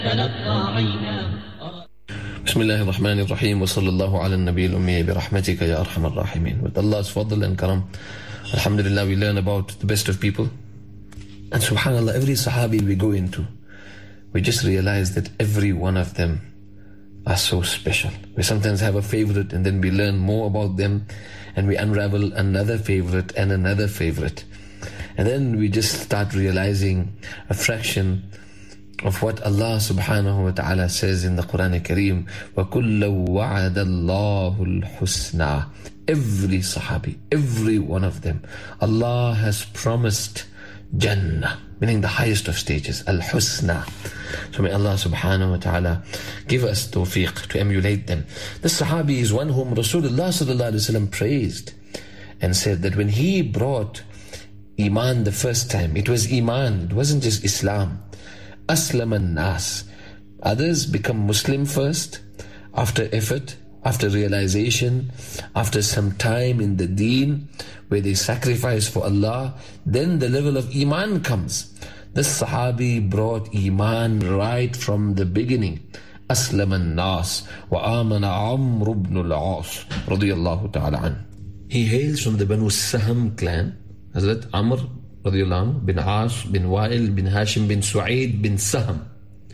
Bismillahir Rahmanir Rahim wa sallallahu ala nabiyil ummi bi rahmatika ya arhamar rahimin. With Allah's fadl and karam, alhamdulillah, we learn about the best of people. And subhanallah, every sahabi we go into, we just realize that every one of them are so special. We sometimes have a favorite and then we learn more about them and we unravel another favorite and another favorite. And then we just start realizing a fraction of what Allah subhanahu wa ta'ala says in the Quran Kareem, وَكُلَّ وَعَدَ اللَّهُ الْحُسْنَى. Every sahabi, every one of them, Allah has promised Jannah, meaning the highest of stages, Al-Husna. So may Allah subhanahu wa ta'ala give us tawfiq to emulate them. This sahabi is one whom Rasulullah sallallahu alayhi wa sallam praised and said that when he brought Iman the first time, it was Iman, it wasn't just Islam. Aslam an-nas. Others become Muslim first, after effort, after realization, after some time in the deen, where they sacrifice for Allah, then the level of Iman comes. This Sahabi brought Iman right from the beginning. Aslam an-nas wa amana Amr ibn al-As radiyallahu ta'ala an. He hails from the Banu Saham clan. Hazrat Amr radiyallahu anhu bin As bin Wa'il bin Hashim bin Su'aid bin Saham.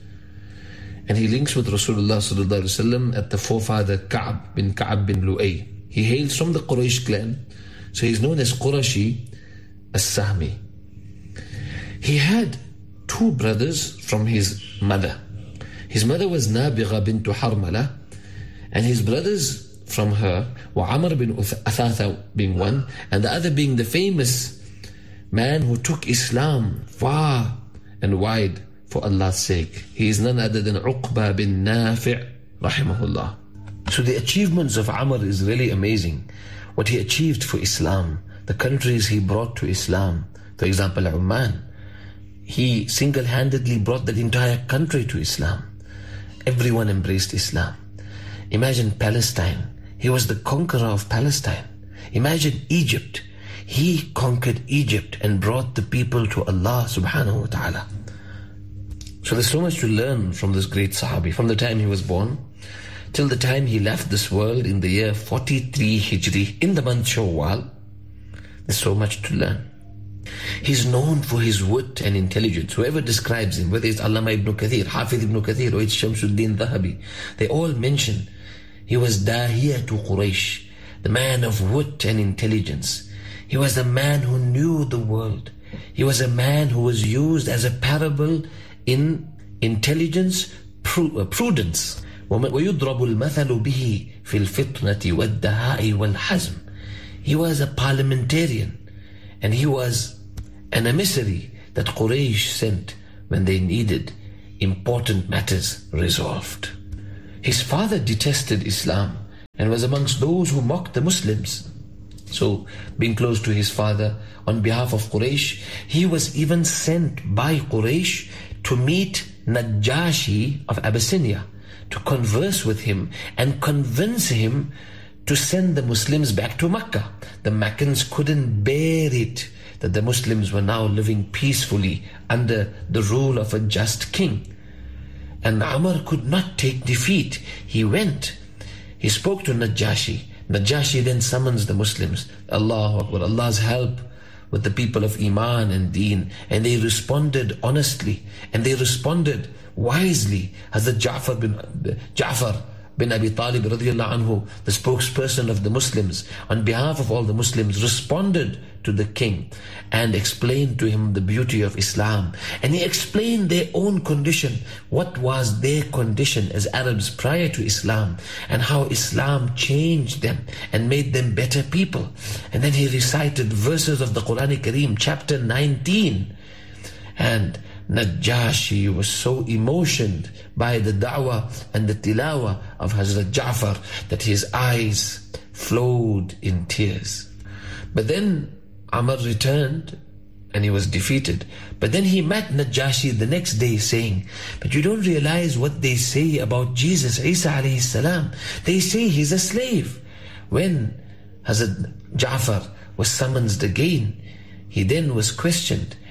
And he links with Rasulullah sallallahu alaihi wasallam at the forefather Ka'b bin Lu'ay. He hails from the Quraysh clan, so he's known as Qurashi as-Sahmi. He had two brothers from his mother. His mother was Nabigha bint Harmala, and his brothers from her were Amr bin Athatha being one, and the other being the famous man who took Islam far and wide for Allah's sake. He is none other than Uqba bin Nafi' rahimahullah. So the achievements of Amr is really amazing. What he achieved for Islam, the countries he brought to Islam. For example, Oman, he single-handedly brought that entire country to Islam. Everyone embraced Islam. Imagine Palestine. He was the conqueror of Palestine. Imagine Egypt. He conquered Egypt and brought the people to Allah subhanahu wa ta'ala. So there's so much to learn from this great Sahabi, from the time he was born till the time he left this world in the year 43 Hijri, in the month Shawwal. There's so much to learn. He's known for his wit and intelligence. Whoever describes him, whether it's Allama ibn Kathir, Hafiz ibn Kathir, or it's Shamsuddin Dhahabi, they all mention he was Dahiya to Quraysh, the man of wit and intelligence. He was a man who knew the world. He was a man who was used as a parable in intelligence, prudence. وَيُضْرَبُ الْمَثَلُ بِهِ فِي الْفِطْنَةِ وَالدَّهَاءِ وَالْحَزْمِ. He was a parliamentarian, and he was an emissary that Quraysh sent when they needed important matters resolved. His father detested Islam and was amongst those who mocked the Muslims. So, being close to his father, on behalf of Quraysh, he was even sent by Quraysh to meet Najashi of Abyssinia, to converse with him and convince him to send the Muslims back to Makkah. The Meccans couldn't bear it that the Muslims were now living peacefully under the rule of a just king. And Amr could not take defeat. He went. He spoke to Najashi. Najashi then summons the Muslims. Allahu Akbar, Allah's help with the people of Iman and Deen. And they responded honestly. And they responded wisely. Hazrat Ja'far bin Abi Talib radiyallahu anhu, the spokesperson of the Muslims, on behalf of all the Muslims, responded to the king and explained to him the beauty of Islam. And he explained their own condition. What was their condition as Arabs prior to Islam, and how Islam changed them and made them better people. And then he recited verses of the Quran Kareem, chapter 19. And Najashi was so emotioned by the da'wah and the tilawah of Hazrat Ja'far that his eyes flowed in tears. But then Amr returned and he was defeated. But then he met Najashi the next day saying, but you don't realize what they say about Jesus, Isa alayhi salam. They say he's a slave. When Hazrat Ja'far was summoned again, he then was questioned.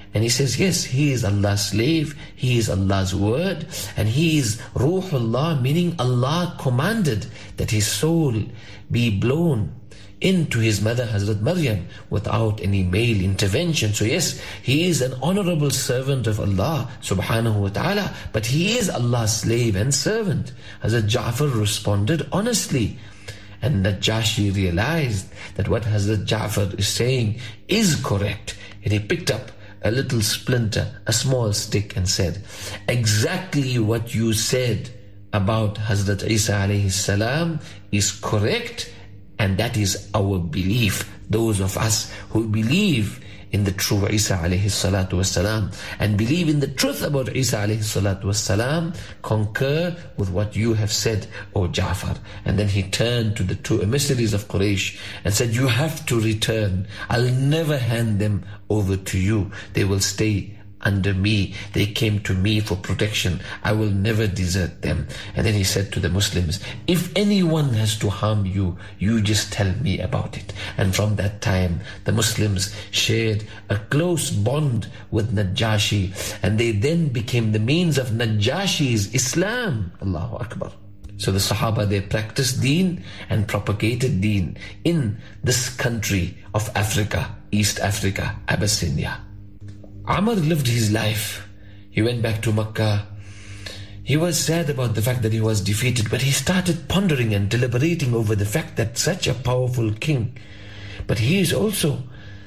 And he says, yes, he is Allah's slave, he is Allah's word, and he is Ruhullah, meaning Allah commanded that his soul be blown into his mother Hazrat Maryam without any male intervention. So yes, he is an honorable servant of Allah subhanahu wa ta'ala, but he is Allah's slave and servant. Hazrat Ja'far responded honestly. And Najashi realized that what Hazrat Ja'far is saying is correct. And he picked up a little splinter, a small stick, and said, exactly what you said about Hazrat Isa alayhi salam is correct, and that is our belief. Those of us who believe in the true Isa alayhi salatu wasalam and believe in the truth about Isa alayhi salatu wasalam concur with what you have said, O Ja'far. And then he turned to the two emissaries of Quraysh and said, you have to return. I'll never hand them over to you. They will stay under me. They came to me for protection. I will never desert them. And then he said to the Muslims, if anyone has to harm you, you just tell me about it. And from that time, the Muslims shared a close bond with Najashi, and they then became the means of Najashi's Islam. Allahu Akbar. So the Sahaba, they practiced deen and propagated deen in this country of Africa, East Africa, Abyssinia. Amr lived his life. He went back to Makkah. He was sad about the fact that he was defeated, but he started pondering and deliberating over the fact that such a powerful king, but he is also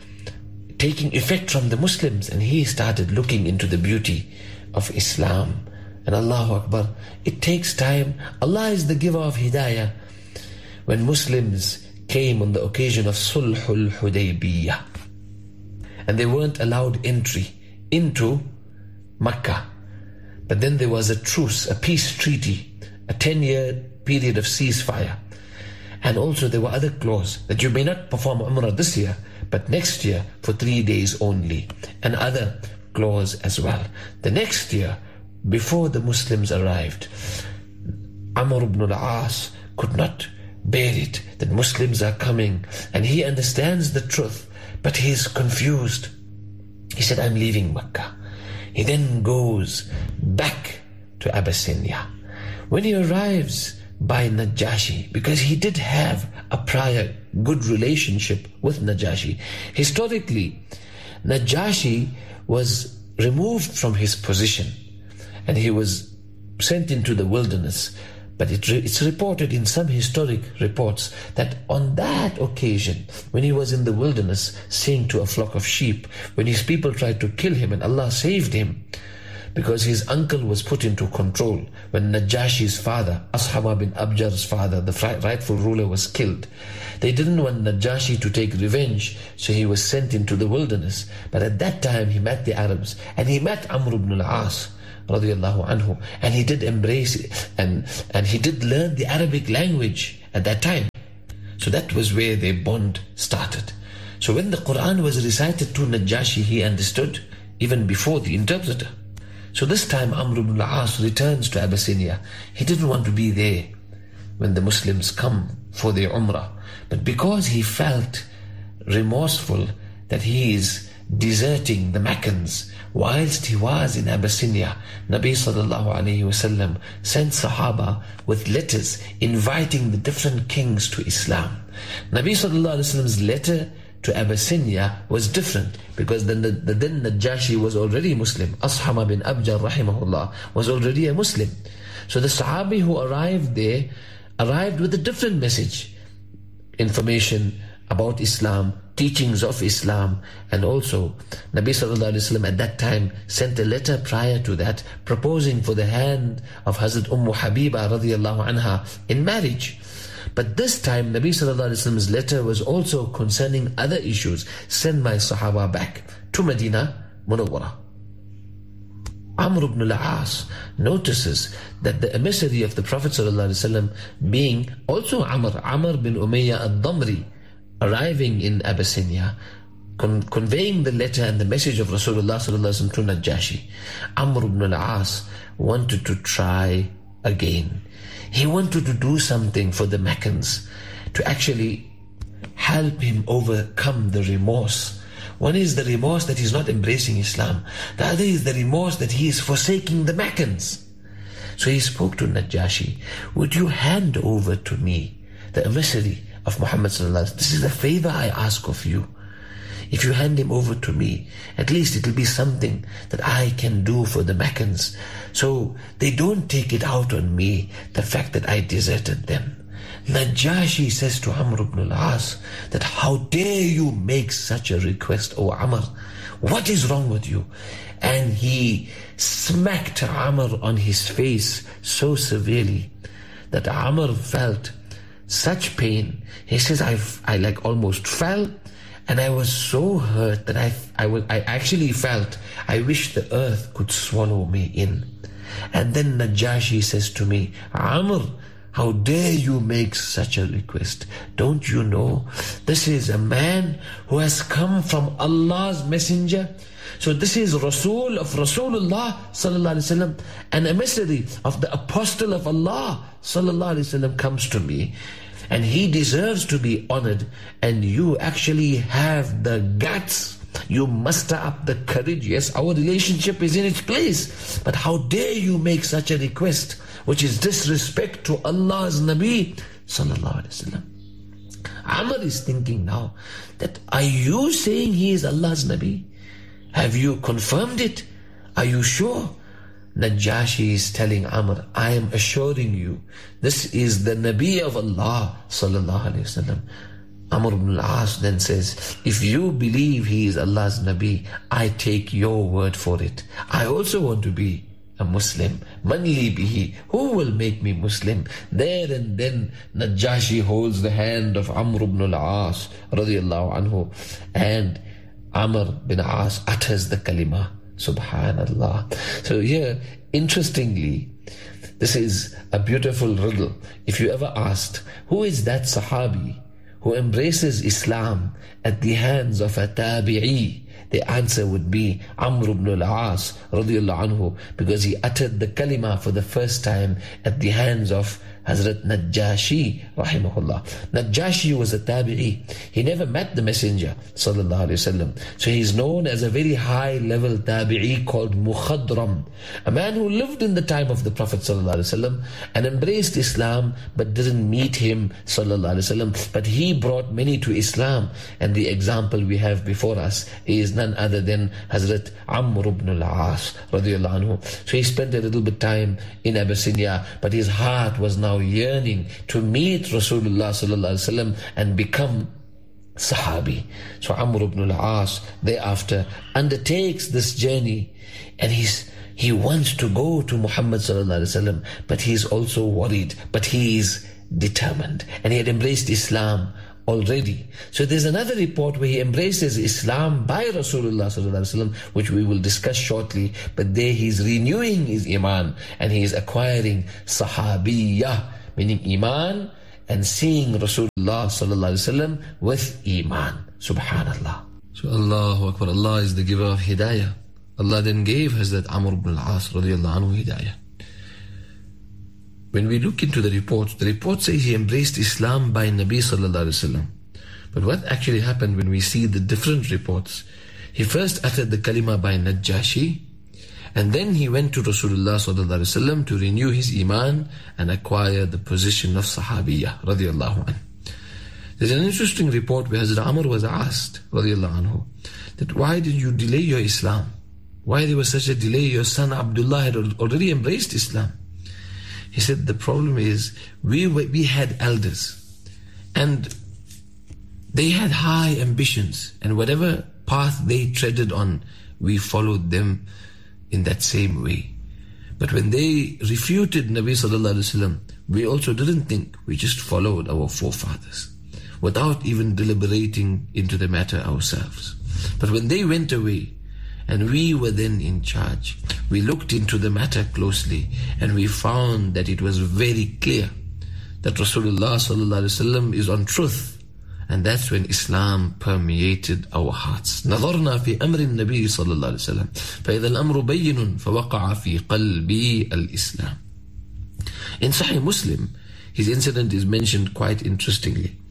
taking effect from the Muslims, and he started looking into the beauty of Islam. And Allahu Akbar, it takes time. Allah is the giver of hidayah. When Muslims came on the occasion of Sulhul Hudaybiyah, and they weren't allowed entry into Makkah. But then there was a truce, a peace treaty, a 10-year period of ceasefire. And also there were other clauses that you may not perform Umrah this year, but next year for 3 days only. And other clause as well. The next year, before the Muslims arrived, Amr ibn al-As could not bear it that Muslims are coming, and he understands the truth, but he is confused. He said, I'm leaving Makkah. He then goes back to Abyssinia. When he arrives by Najashi, because he did have a prior good relationship with Najashi. Historically, Najashi was removed from his position and he was sent into the wilderness. But it's reported in some historic reports that on that occasion, when he was in the wilderness, saying to a flock of sheep, when his people tried to kill him, and Allah saved him, because his uncle was put into control. When Najashi's father, Ashama bin Abjar's father, the rightful ruler, was killed, they didn't want Najashi to take revenge, so he was sent into the wilderness. But at that time, he met the Arabs, and he met Amr ibn al-As, radiallahu anhu, and he did embrace it, and he did learn the Arabic language at that time. So that was where their bond started. So when the Quran was recited to Najashi, he understood even before the interpreter. So this time Amr ibn al-As returns to Abyssinia. He didn't want to be there when the Muslims come for their Umrah, but because he felt remorseful that he is deserting the Meccans, whilst he was in Abyssinia, Nabi sallallahu alayhi wasallam sent Sahaba with letters inviting the different kings to Islam. Nabi sallallahu alayhi wasallam's letter to Abyssinia was different, because then Najashi was already Muslim. Ashama bin Abjar rahimahullah was already a Muslim. So the Sahabi who arrived there arrived with a different message, information about Islam, teachings of Islam, and also Nabi sallallahu alaihi wasallam at that time sent a letter prior to that proposing for the hand of Hazrat Habiba radiallahu anha in marriage. But this time Nabi sallallahu alaihi wasallam's letter was also concerning other issues. Send my Sahaba back to Medina Munawwara. Amr ibn al-As notices that the emissary of the Prophet sallallahu alaihi wasallam, being also Amr bin Umayyah al-Damri, arriving in Abyssinia, conveying the letter and the message of Rasulullah sallallahu alaihi wasallam to Najashi, Amr ibn al-As wanted to try again. He wanted to do something for the Meccans to actually help him overcome the remorse. One is the remorse that he's not embracing Islam. The other is the remorse that he is forsaking the Meccans. So he spoke to Najashi, would you hand over to me the emissary of Muhammad sallallahu alaihi wasallam? This is a favor I ask of you. If you hand him over to me, at least it will be something that I can do for the Meccans. So they don't take it out on me, the fact that I deserted them. Najashi says to Amr ibn al-As that how dare you make such a request, O Amr? What is wrong with you? And he smacked Amr on his face so severely that Amr felt such pain. He says, I like almost fell. And I was so hurt that I actually felt, I wish the earth could swallow me in. And then Najashi says to me, Amr, how dare you make such a request? Don't you know this is a man who has come from Allah's messenger? So this is Rasul of Rasulullah sallallahu alaihi wasallam, an emissary of the apostle of Allah sallallahu alaihi wasallam comes to me. And he deserves to be honored, and you actually have the guts, you muster up the courage. Yes, our relationship is in its place, but how dare you make such a request, which is disrespect to Allah's Nabi sallallahu alaihi wasallam. Amr is thinking now that, are you saying he is Allah's Nabi? Have you confirmed it? Are you sure? Najashi is telling Amr, I am assuring you, this is the Nabi of Allah sallallahu alaihi wasallam. Amr ibn al-As then says, if you believe he is Allah's Nabi, I take your word for it. I also want to be a Muslim. Man li bihi, who will make me Muslim? There and then Najashi holds the hand of Amr ibn al-As radiyallahu anhu, and Amr bin As utters the kalima. Subhanallah. So here, interestingly, this is a beautiful riddle. If you ever asked, who is that Sahabi who embraces Islam at the hands of a Tabi'i, the answer would be Amr ibn al-As radiyallahu anhu, because he uttered the kalima for the first time at the hands of Hazrat Najashi rahimahullah. Najashi was a tabi'i. He never met the Messenger sallallahu alaihi wasallam. So he is known as a very high level tabi'i called Mukhadram, a man who lived in the time of the Prophet sallallahu alaihi wasallam and embraced Islam but didn't meet him sallallahu alaihi wasallam. But he brought many to Islam, and the example we have before us is none other than Hazrat Amr ibn al-As radiyallahu anhu. So he spent a little bit time in Abyssinia, but his heart was now yearning to meet Rasulullah sallallahu alaihi wasallam and become Sahabi. So Amr ibn al-As thereafter undertakes this journey, and he wants to go to Muhammad sallallahu alaihi wasallam, but he's also worried, but he is determined, and he had embraced Islam already. So there's another report where he embraces Islam by Rasulullah sallallahu alaihi wasallam, which we will discuss shortly, but there he's renewing his iman, and he is acquiring sahabiyah, meaning iman, and seeing Rasulullah sallallahu alaihi wasallam with iman. Subhanallah. So Allahu Akbar, Allah is the giver of hidayah. Allah then gave Hazrat Amr ibn al-As radiyallahu anhu hidayah. When we look into the report says he embraced Islam by Nabi sallallahu alaihi wasallam. But what actually happened when we see the different reports? He first uttered the kalima by Najashi, and then he went to Rasulullah sallallahu alaihi wasallam to renew his iman and acquire the position of Sahabiyah radiyallahu anhu. There's an interesting report where Hazrat Amr was asked radiyallahu anhu that why did you delay your Islam? Why there was such a delay? Your son Abdullah had already embraced Islam. He said, the problem is, we had elders, and they had high ambitions, and whatever path they treaded on, we followed them in that same way. But when they refuted Nabi sallallahu alaihi wasallam, we also didn't think, we just followed our forefathers, without even deliberating into the matter ourselves. But when they went away, and we were then in charge, we looked into the matter closely, and we found that it was very clear that Rasulullah sallallahu alaihi wasallam is on truth, and that's when Islam permeated our hearts. نظرنا في أمر النبي صلى الله عليه وسلم فإذا الأمر بين فوقع في قلبي الإسلام. In Sahih Muslim, his incident is mentioned quite interestingly.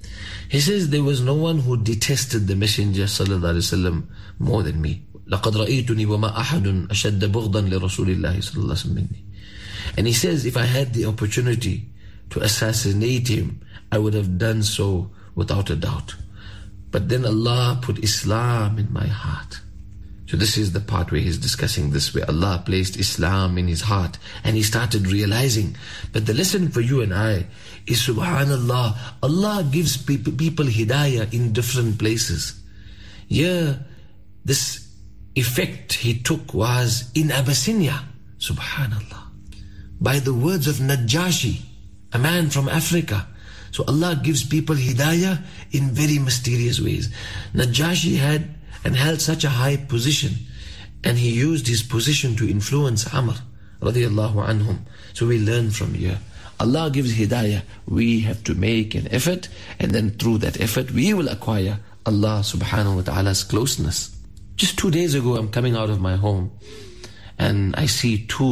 He says, there was no one who detested the Messenger sallallahu alaihi wasallam more than me. لَقَدْ رَأَيْتُنِي وَمَا أَحَدٌ أَشَدَّ بُغْضًا لِرَسُولِ اللَّهِ صلى الله عليه وسلم مني. And he says, if I had the opportunity to assassinate him, I would have done so without a doubt. But then Allah put Islam in my heart. So this is the part where he's discussing this, where Allah placed Islam in his heart and he started realizing. But the lesson for you and I is, subhanallah, Allah gives people hidayah in different places. Yeah, this effect he took was in Abyssinia, subhanallah, by the words of Najashi, a man from Africa. So Allah gives people hidayah in very mysterious ways. Najashi had and held such a high position, and he used his position to influence Amr radiallahu anhum. So we learn from here, Allah gives hidayah, we have to make an effort, and then through that effort we will acquire Allah subhanahu wa ta'ala's closeness. Just 2 days ago, I'm coming out of my home and I see two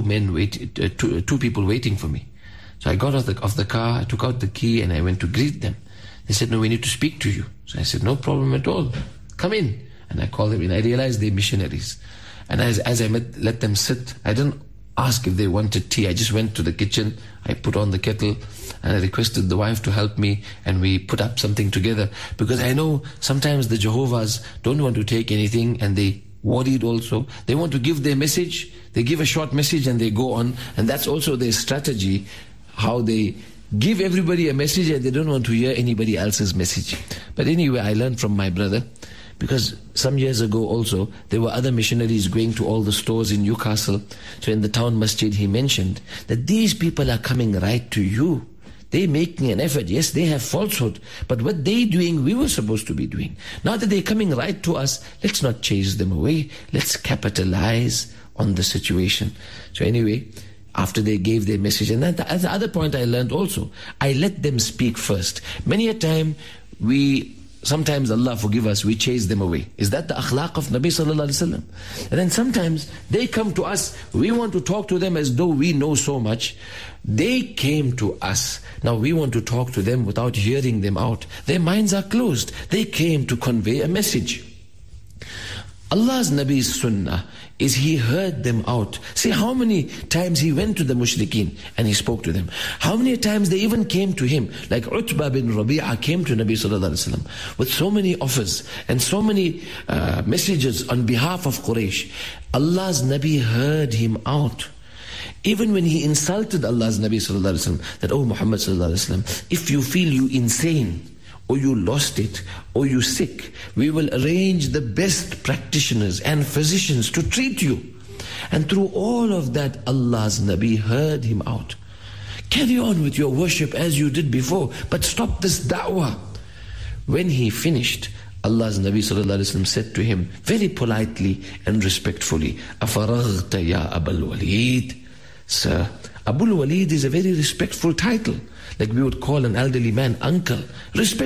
people waiting for me. So I got off the car, I took out the key and I went to greet them. They said, no, we need to speak to you. So I said, no problem at all, come in. And I called them in. I realized they're missionaries. And as I let them sit, I didn't ask if they wanted tea. I just went to the kitchen, I put on the kettle, and I requested the wife to help me, and we put up something together. Because I know sometimes the Jehovah's don't want to take anything, and they worried also. They want to give their message, they give a short message and they go on. And that's also their strategy, how they give everybody a message and they don't want to hear anybody else's message. But anyway, I learned from my brother, because some years ago also, there were other missionaries going to all the stores in Newcastle. So in the town masjid, he mentioned that these people are coming right to you. They're making an effort. Yes, they have falsehood, but what they're doing, we were supposed to be doing. Now that they're coming right to us, let's not chase them away. Let's capitalize on the situation. So anyway, after they gave their message, and then the other point I learned also, I let them speak first. Many a time, sometimes, Allah forgive us, we chase them away. Is that the akhlaq of Nabi sallallahu alaihi wasallam? And then sometimes they come to us, we want to talk to them as though we know so much. They came to us. Now we want to talk to them without hearing them out. Their minds are closed. They came to convey a message. Allah's Nabi's sunnah is he heard them out. See how many times he went to the mushrikeen and he spoke to them. How many times they even came to him. Like Utbah bin Rabi'ah came to Nabi sallallahu alaihi wasallam with so many offers and so many messages on behalf of Quraysh. Allah's Nabi heard him out. Even when he insulted Allah's Nabi sallallahu alaihi wasallam, that, oh Muhammad sallallahu alaihi wasallam, if you feel you insane, or you lost it, or you sick, we will arrange the best practitioners and physicians to treat you. And through all of that, Allah's Nabi heard him out. Carry on with your worship as you did before, but stop this da'wah. When he finished, Allah's Nabi sallallahu alaihi wasallam said to him, very politely and respectfully, "Afaraghta ya Abul Walid?" Sir, Abul Walid is a very respectful title. Like we would call an elderly man uncle. Respect.